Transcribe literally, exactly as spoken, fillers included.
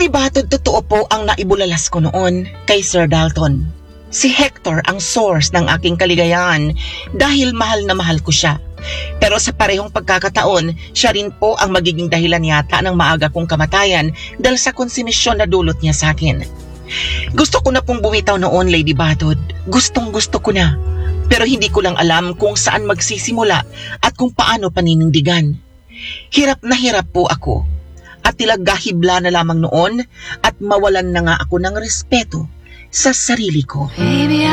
Lady Batod, totoo po ang naibulalas ko noon kay Sir Dalton. Si Hector ang source ng aking kaligayahan dahil mahal na mahal ko siya. Pero sa parehong pagkakataon, siya rin po ang magiging dahilan yata ng maaga kong kamatayan dahil sa konsumisyon na dulot niya sa akin. Gusto ko na pong bumitaw noon, Lady Batod. Gustong gusto ko na. Pero hindi ko lang alam kung saan magsisimula at kung paano paninindigan. Hirap na hirap po ako. At tilagahibla na lamang noon at mawalan na nga ako ng respeto sa sarili ko. Baby,